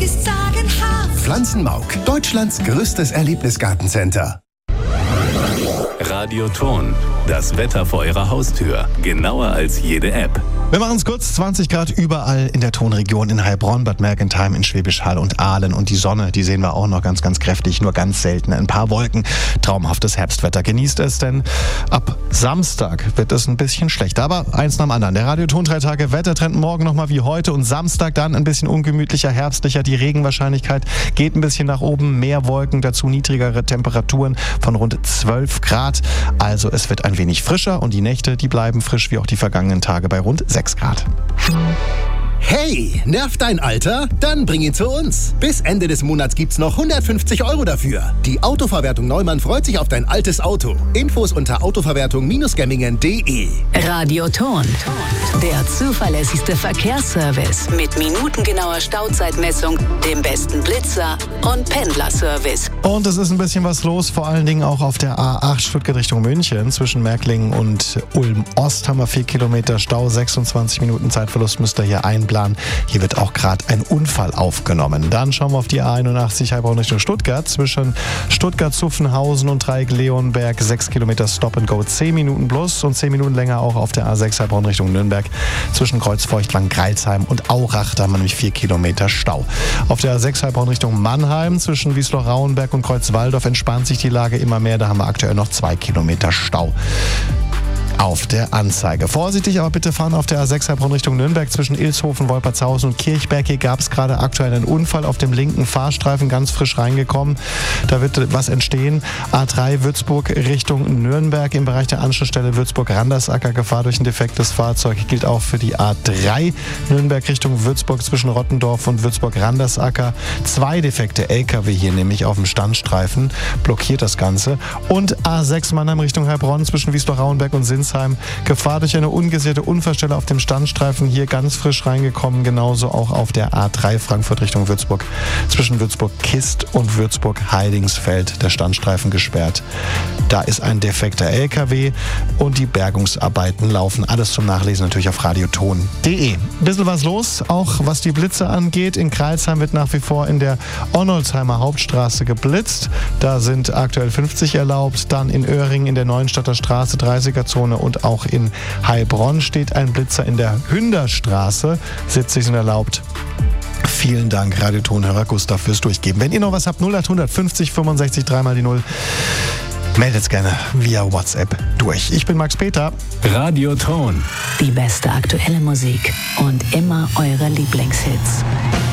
ist sagenhaft. Pflanzenmauk, Deutschlands größtes Erlebnisgartencenter. Radioton, das Wetter vor Ihrer Haustür. Genauer als jede App. Wir machen es kurz, 20 Grad überall in der Tonregion, in Heilbronn, Bad Mergentheim, in Schwäbisch Hall und Aalen. Und die Sonne, die sehen wir auch noch ganz, ganz kräftig, nur ganz selten. Ein paar Wolken, traumhaftes Herbstwetter. Genießt es, denn ab Samstag wird es ein bisschen schlechter. Aber eins nach dem anderen. Der Radioton 3 Tage Wettertrend morgen nochmal wie heute und Samstag dann ein bisschen ungemütlicher, herbstlicher. Die Regenwahrscheinlichkeit geht ein bisschen nach oben, mehr Wolken, dazu niedrigere Temperaturen von rund 12 Grad. Also es wird ein wenig frischer und die Nächte, die bleiben frisch wie auch die vergangenen Tage bei rund 6 Grad. Hey, nervt dein Alter? Dann bring ihn zu uns. Bis Ende des Monats gibt's noch 150 € dafür. Die Autoverwertung Neumann freut sich auf dein altes Auto. Infos unter autoverwertung-gemmingen.de. Radioton, der zuverlässigste Verkehrsservice mit minutengenauer Stauzeitmessung, dem besten Blitzer und Pendlerservice. Und es ist ein bisschen was los, vor allen Dingen auch auf der A8 Stuttgart Richtung München. Zwischen Märklingen und Ulm-Ost haben wir 4 Kilometer Stau, 26 Minuten Zeitverlust müsst ihr hier einplanen. Hier wird auch gerade ein Unfall aufgenommen. Dann schauen wir auf die A81 Heilbronn Richtung Stuttgart. Zwischen Stuttgart-Zuffenhausen und Dreieck-Leonberg 6 Kilometer Stop and Go, 10 Minuten plus und 10 Minuten länger auch auf der A6 Heilbronn Richtung Nürnberg. Zwischen Kreuzfeuchtlang, Greilsheim und Aurach, da haben wir nämlich 4 Kilometer Stau. Auf der A6 Heilbronn Richtung Mannheim zwischen Wiesloch-Rauenberg und Kreuzwaldorf entspannt sich die Lage immer mehr. Da haben wir aktuell noch 2 Kilometer Stau auf der Anzeige. Vorsichtig aber bitte fahren auf der A6 Heilbronn Richtung Nürnberg zwischen Ilshofen, Wolpertshausen und Kirchberg. Hier gab es gerade aktuell einen Unfall auf dem linken Fahrstreifen, ganz frisch reingekommen. Da wird was entstehen. A3 Würzburg Richtung Nürnberg im Bereich der Anschlussstelle Würzburg-Randersacker. Gefahr durch ein defektes Fahrzeug gilt auch für die A3 Nürnberg Richtung Würzburg zwischen Rottendorf und Würzburg-Randersacker. 2 defekte LKW hier nämlich auf dem Standstreifen. Blockiert das Ganze. Und A6 Mannheim Richtung Heilbronn zwischen Wiesloch-Rauenberg und Sinsheim. Gefahr durch eine ungesicherte Unfallstelle auf dem Standstreifen, hier ganz frisch reingekommen, genauso auch auf der A3 Frankfurt Richtung Würzburg. Zwischen Würzburg-Kist und Würzburg-Heidingsfeld der Standstreifen gesperrt. Da ist ein defekter LKW und die Bergungsarbeiten laufen. Alles zum Nachlesen natürlich auf radioton.de. Ein bisschen was los, auch was die Blitze angeht. In Crailsheim wird nach wie vor in der Onnolsheimer Hauptstraße geblitzt. Da sind aktuell 50 erlaubt. Dann in Öhringen in der Neuenstadter Straße 30er-Zone und auch in Heilbronn steht ein Blitzer in der Hünderstraße. 70 sind erlaubt. Vielen Dank, Radiotonhörer Gustav, fürs Durchgeben. Wenn ihr noch was habt, 0800 50 65 3 mal die 0. Meldet gerne via WhatsApp durch. Ich bin Max Peter. Radioton. Die beste aktuelle Musik und immer eure Lieblingshits.